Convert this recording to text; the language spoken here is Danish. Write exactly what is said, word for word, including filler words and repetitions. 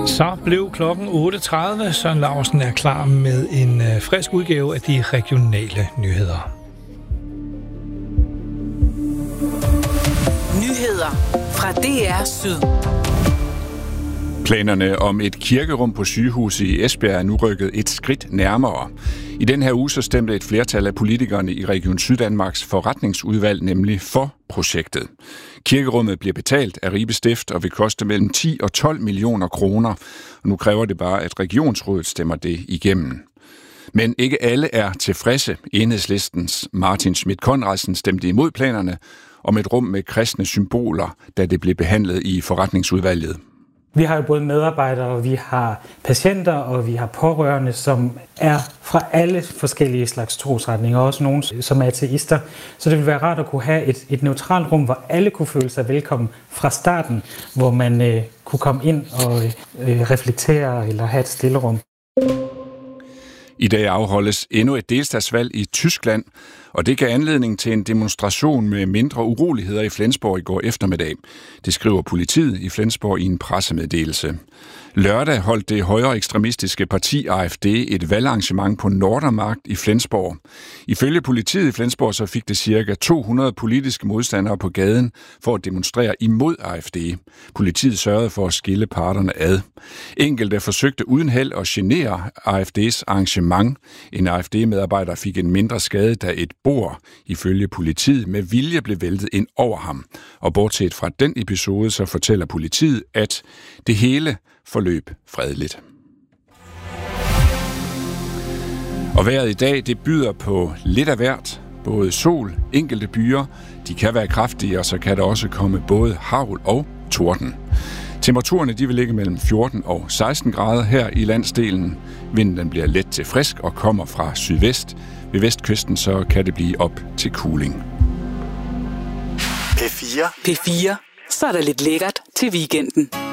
Så blev klokken otte tredive. Søren Lausen er klar med en øh, frisk udgave af de regionale nyheder. Nyheder fra D R Syd. Planerne om et kirkerum på sygehuset i Esbjerg er nu rykket et skridt nærmere. I den her uge så stemte et flertal af politikerne i Region Syddanmarks forretningsudvalg nemlig for projektet. Kirkerummet bliver betalt af Ribe Stift og vil koste mellem ti og tolv millioner kroner. Og nu kræver det bare, at regionsrådet stemmer det igennem. Men ikke alle er tilfredse. Enhedslistens Martin Schmidt-Konradsen stemte imod planerne om et rum med kristne symboler, da det blev behandlet i forretningsudvalget. Vi har jo både medarbejdere, og vi har patienter, og vi har pårørende, som er fra alle forskellige slags trosretninger, også nogle, som er ateister. Så det vil være rart at kunne have et, et neutralt rum, hvor alle kunne føle sig velkommen fra starten, hvor man øh, kunne komme ind og øh, reflektere eller have et stillerum. I dag afholdes endnu et delstatsvalg i Tyskland, og det gav anledning til en demonstration med mindre uroligheder i Flensborg i går eftermiddag. Det skriver politiet i Flensborg i en pressemeddelelse. Lørdag holdt det højre ekstremistiske parti A F D et valgarrangement på Nordermarkt i Flensborg. Ifølge politiet i Flensborg så fik det cirka to hundrede politiske modstandere på gaden for at demonstrere imod A F D. Politiet sørgede for at skille parterne ad. Enkelte forsøgte uden held at genere A F D's arrangement. En A F D-medarbejder fik en mindre skade, da et bord, ifølge politiet, med vilje blev væltet ind over ham. Og bortset fra den episode, så fortæller politiet, at det hele forløb fredeligt. Og vejret i dag, det byder på lidt af hvert. Både sol, enkelte byer, de kan være kraftige, og så kan der også komme både hagl og torden. Temperaturerne de vil ligge mellem fjorten og seksten grader her i landsdelen. Vinden den bliver let til frisk og kommer fra sydvest. Ved vestkysten så kan det blive op til kuling. P fire. P fire. Så er der lidt lækkert til weekenden.